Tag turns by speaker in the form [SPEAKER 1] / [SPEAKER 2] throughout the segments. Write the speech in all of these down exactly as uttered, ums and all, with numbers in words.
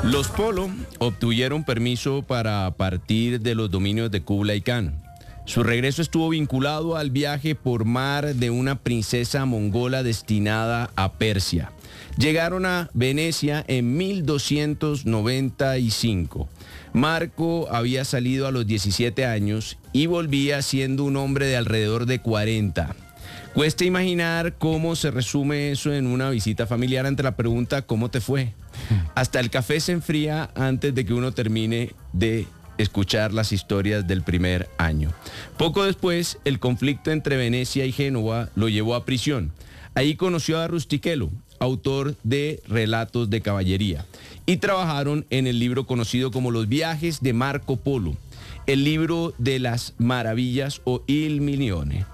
[SPEAKER 1] Los Polo obtuvieron permiso para partir de los dominios de Kublai Khan. Su regreso estuvo vinculado al viaje por mar de una princesa mongola destinada a Persia. Llegaron a Venecia en mil doscientos noventa y cinco. Marco había salido a los diecisiete años y volvía siendo un hombre de alrededor de cuarenta. Cuesta imaginar cómo se resume eso en una visita familiar ante la pregunta ¿cómo te fue? Hasta el café se enfría antes de que uno termine de escuchar las historias del primer año. Poco después, el conflicto entre Venecia y Génova lo llevó a prisión. Ahí conoció a Rustichello, autor de Relatos de Caballería, y trabajaron en el libro conocido como Los viajes de Marco Polo, el libro de las maravillas o Il Milione.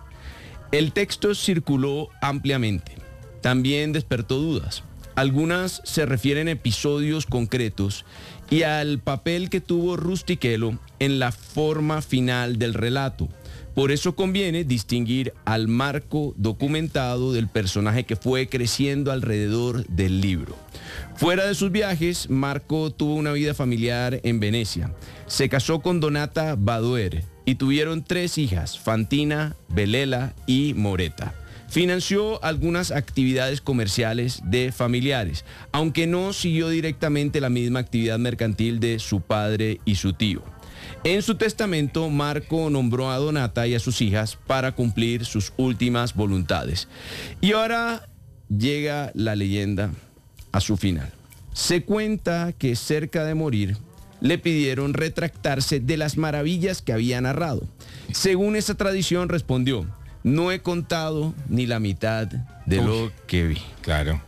[SPEAKER 1] El texto circuló ampliamente, también despertó dudas. Algunas se refieren a episodios concretos y al papel que tuvo Rustichello en la forma final del relato. Por eso conviene distinguir al Marco documentado del personaje que fue creciendo alrededor del libro. Fuera de sus viajes, Marco tuvo una vida familiar en Venecia. Se casó con Donata Badoer y tuvieron tres hijas, Fantina, Belela y Moreta. Financió algunas actividades comerciales de familiares, aunque no siguió directamente la misma actividad mercantil de su padre y su tío. En su testamento, Marco nombró a Donata y a sus hijas para cumplir sus últimas voluntades. Y ahora llega la leyenda a su final. Se cuenta que cerca de morir, le pidieron retractarse de las maravillas que había narrado. Según esa tradición, respondió: no he contado ni la mitad de Uy, lo que vi.
[SPEAKER 2] Claro.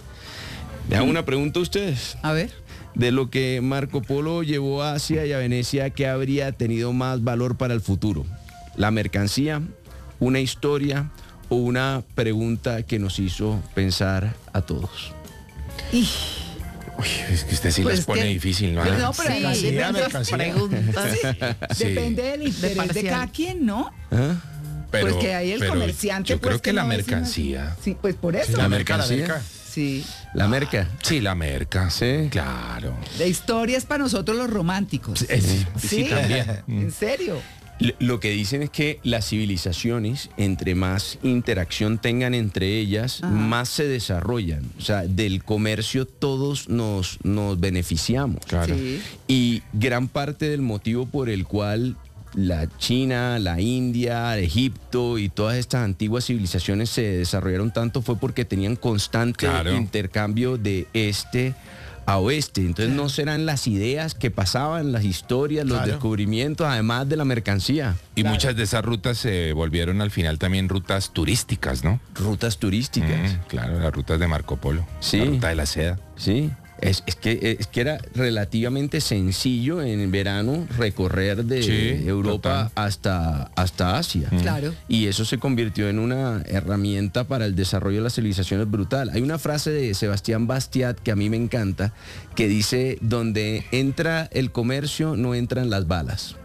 [SPEAKER 1] Le hago una pregunta a ustedes.
[SPEAKER 3] A ver.
[SPEAKER 1] De lo que Marco Polo llevó a Asia y a Venecia, ¿qué habría tenido más valor para el futuro? ¿La mercancía, una historia o una pregunta que nos hizo pensar a todos?
[SPEAKER 3] Y...
[SPEAKER 2] Uy, es que usted sí
[SPEAKER 3] Pues
[SPEAKER 2] las pone
[SPEAKER 3] que-
[SPEAKER 2] difícil, ¿no?
[SPEAKER 3] No, pero además
[SPEAKER 4] Sí,
[SPEAKER 3] depende,
[SPEAKER 4] mercancía.
[SPEAKER 3] preguntas.
[SPEAKER 2] Sí.
[SPEAKER 4] Depende del interés de,
[SPEAKER 3] parcial.
[SPEAKER 4] cada quien, ¿no?
[SPEAKER 1] ¿Ah?
[SPEAKER 2] Pero,
[SPEAKER 4] pues que ahí el
[SPEAKER 2] pero
[SPEAKER 4] comerciante.
[SPEAKER 2] yo
[SPEAKER 4] pues,
[SPEAKER 2] creo que la
[SPEAKER 4] no es una-
[SPEAKER 2] mercancía.
[SPEAKER 4] Sí, pues por eso.
[SPEAKER 1] La
[SPEAKER 4] La,
[SPEAKER 1] mercancía.
[SPEAKER 4] sí.
[SPEAKER 1] ¿La merca?
[SPEAKER 2] Sí, la merca.
[SPEAKER 1] Sí.
[SPEAKER 2] Claro.
[SPEAKER 4] historia es para nosotros los románticos.
[SPEAKER 2] Sí, sí,
[SPEAKER 4] Sí,
[SPEAKER 2] sí, también.
[SPEAKER 4] En serio.
[SPEAKER 1] L- Lo que dicen es que las civilizaciones, entre más interacción tengan entre ellas,
[SPEAKER 4] Ajá.
[SPEAKER 1] más se desarrollan. O sea, del comercio todos nos, nos beneficiamos.
[SPEAKER 2] Claro.
[SPEAKER 4] Sí.
[SPEAKER 1] Y gran parte del motivo por el cual la China, la India, Egipto y todas estas antiguas civilizaciones se desarrollaron tanto fue porque tenían constante
[SPEAKER 2] Claro.
[SPEAKER 1] intercambio de este a oeste. Entonces no serán las ideas que pasaban, las historias, los
[SPEAKER 4] Claro.
[SPEAKER 1] descubrimientos, además de la mercancía.
[SPEAKER 2] Y
[SPEAKER 4] Claro.
[SPEAKER 2] muchas de esas rutas se volvieron al final también rutas turísticas, ¿no?
[SPEAKER 1] Rutas turísticas.
[SPEAKER 2] Mm, claro, las rutas de Marco Polo.
[SPEAKER 1] Sí.
[SPEAKER 2] La ruta de la seda.
[SPEAKER 1] Sí. Es, es que, es que era relativamente sencillo en verano recorrer de
[SPEAKER 2] Sí,
[SPEAKER 1] Europa
[SPEAKER 2] total.
[SPEAKER 1] hasta, hasta Asia.
[SPEAKER 2] Mm.
[SPEAKER 4] Claro.
[SPEAKER 1] Y eso se convirtió en una herramienta para el desarrollo de las civilizaciones brutal. Hay una frase de Sebastián Bastiat que a mí me encanta, que dice, donde entra el comercio no entran las balas.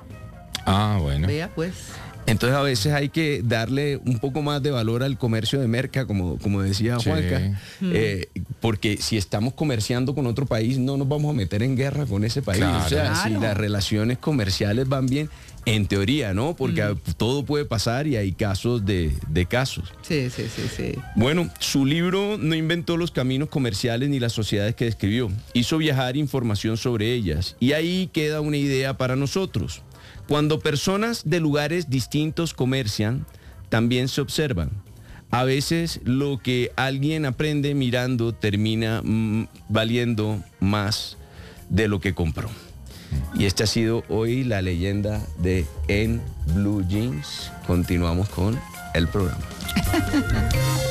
[SPEAKER 2] Ah, bueno.
[SPEAKER 4] Vea, pues.
[SPEAKER 1] Entonces a veces hay que darle un poco más de valor al comercio de merca, como, como decía
[SPEAKER 2] Sí.
[SPEAKER 1] Juanca, eh, porque si estamos comerciando con otro país no nos vamos a meter en guerra con ese país.
[SPEAKER 2] Claro.
[SPEAKER 1] O sea, si
[SPEAKER 4] Claro.
[SPEAKER 1] las relaciones comerciales van bien, en teoría, ¿no? Porque todo puede pasar y hay casos de, de casos.
[SPEAKER 4] Sí, sí, sí, sí.
[SPEAKER 1] Bueno, su libro no inventó los caminos comerciales ni las sociedades que describió. Hizo viajar información sobre ellas. Y ahí queda una idea para nosotros. Cuando personas de lugares distintos comercian, también se observan. A veces lo que alguien aprende mirando termina mm, valiendo más de lo que compró. Y esta ha sido hoy la leyenda de En Blue Jeans. Continuamos con el programa.